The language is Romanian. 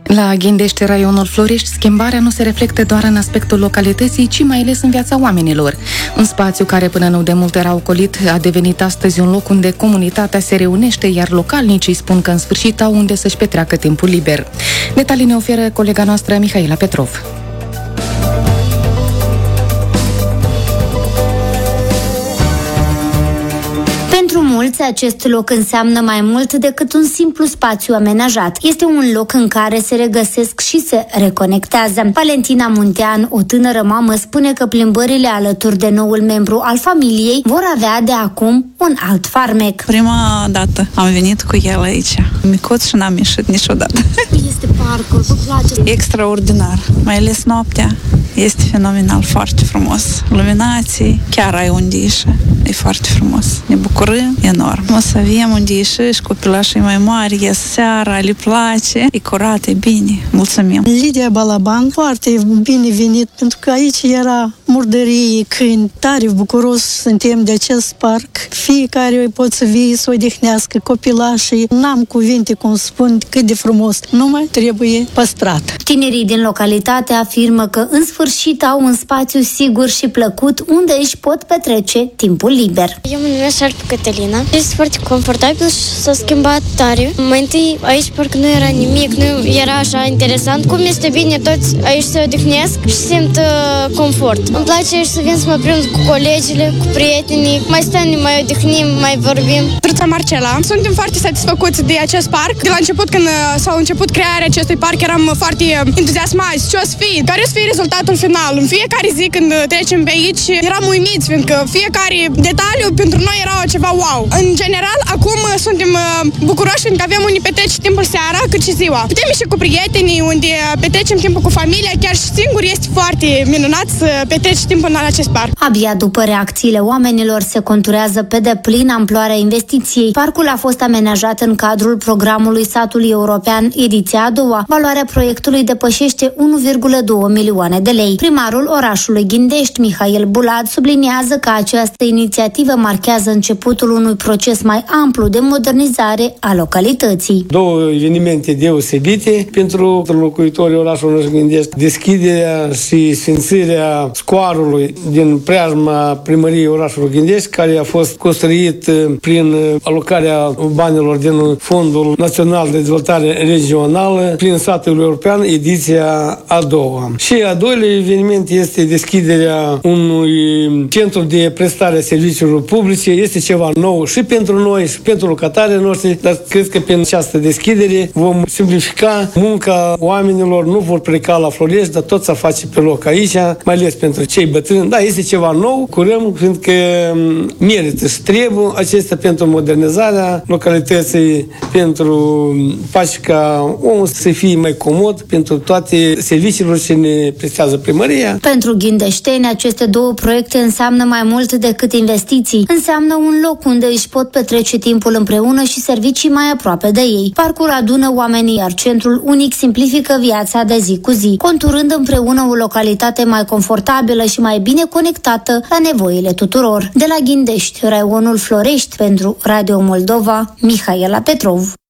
La Ghindești, raionul Florești, schimbarea nu se reflectă doar în aspectul localității, ci mai ales în viața oamenilor. Un spațiu care până nu de mult era ocolit a devenit astăzi un loc unde comunitatea se reunește, iar localnicii spun că în sfârșit au unde să-și petreacă timpul liber. Detalii ne oferă colega noastră Mihaela Petrov. Pentru mulți, acest loc înseamnă mai mult decât un simplu spațiu amenajat. Este un loc în care se regăsesc și se reconectează. Valentina Muntean, o tânără mamă, spune că plimbările alături de noul membru al familiei vor avea de acum un alt farmec. Prima dată am venit cu el aici. Micuț și n-am ieșit niciodată. Este parcul, vă place? Extraordinar, mai ales noaptea. Este fenomenal, foarte frumos. Luminații, chiar ai unde ieși. E foarte frumos. Ne bucurăm enorm. O să avem unde ieși și copilașii mai mari, ies seara, le place. E curat, e bine. Mulțumim. Lidia Balaban, foarte bine venit, pentru că aici era murdărie, câini. Tare bucuros suntem de acest parc. Fiecare pot să vie, să odihnească copilașii. N-am cuvinte cum spun cât de frumos. Numai trebuie păstrat. Tinerii din localitate afirmă că în sfârșit au un spațiu sigur și plăcut unde își pot petrece timpul liber. Eu mă numesc Șarpe Cătălina. Este foarte confortabil și s-a schimbat tare. Mai întâi aici parcă nu era nimic, nu era așa interesant. Cum este bine, toți aici se odihnesc și simt confort. Îmi place aici să vin să mă prind cu colegile, cu prietenii. Mai stăm, mai odihnim, mai vorbim. Druța Marcela. Suntem foarte satisfăcuți de acest parc. De la început, când s-a început crearea acestui parc, eram foarte entuziasmați. Ce o să fie? Care o să fie rezultatul final? În fiecare zi când trecem pe aici, eram uimiți, fiindcă fiecare detaliu pentru noi era ceva wow. În general, acum suntem bucuroși fiindcă avem unde petrece timpul seara, cât și ziua. Putem ieși cu prietenii, unde petrecem timpul cu familia, chiar și singur este foarte minunat să petreci timpul în acest parc. Abia după reacțiile oamenilor se conturează pe deplin amploarea investiției. Parcul a fost amenajat în cadrul programului Satului European, ediția a doua. Valoarea proiectului depășește 1,2 milioane de lei. Primarul orașului Ghindești, Mihail Bulad, subliniază că această inițiativă marchează începutul unui proces mai amplu de modernizare a localității. Două evenimente deosebite pentru locuitorii orașului Ghindești: deschiderea și sfințirea scoarului din preajma primăriei orașului Ghindești, care a fost construit prin alocarea banilor din Fondul Național de Dezvoltare Regională prin Satul European, ediția a doua. Și a doilea eveniment este deschiderea unui centru de prestare a serviciilor publice. Este ceva nou și pentru noi și pentru locatarii noștri, dar cred că prin această deschidere vom simplifica munca oamenilor, nu vor pleca la Florești, dar tot să face pe loc aici, mai ales pentru cei bătrâni. Da, este ceva nou, curăm, fiindcă merită și trebuie acestea pentru modernizarea localității, pentru face ca omul să fie mai comod pentru toate serviciile ce ne prestează primăria. Pentru ghindeșteni, aceste două proiecte înseamnă mai mult decât investiții. Înseamnă un loc unde își pot petrece timpul împreună și servicii mai aproape de ei. Parcul adună oamenii, iar centrul unic simplifică viața de zi cu zi, conturând împreună o localitate mai confortabilă și mai bine conectată la nevoile tuturor. De la Ghindești, raionul Florești, pentru Radio Moldova, Mihaela Petrov.